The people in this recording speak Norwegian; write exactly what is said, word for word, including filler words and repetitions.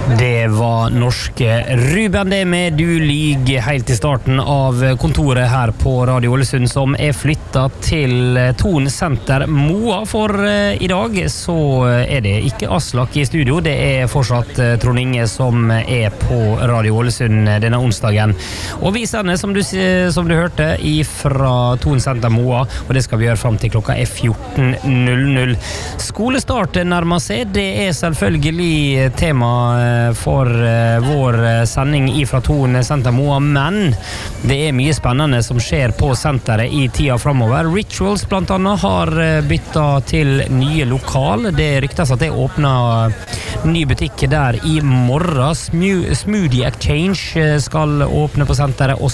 Det var norske Ruben det med Du lyg helt i starten av kontoret her på Radio Ålesund som er flyttet til Thon Senter Moa for uh, i dag så er det ikke Aslak i studio, det er fortsatt uh, Trond Inge som er på Radio Ålesund denne onsdagen og vi sender som du, som du hørte fra Thon Senter Moa og det skal vi gjøre frem til klokka er fjorten null null. Skolestart nærmer seg, det er selvfølgelig tema for uh, vår sending ifra Thon Senter Moa, men det er mye spennende som skjer på senteret i tida fremover. Rituals blant annet har byttet til nye lokal. Det ryktes at det åpner ny butikk der i morgen. Smoothie Exchange skal åpne på senteret, og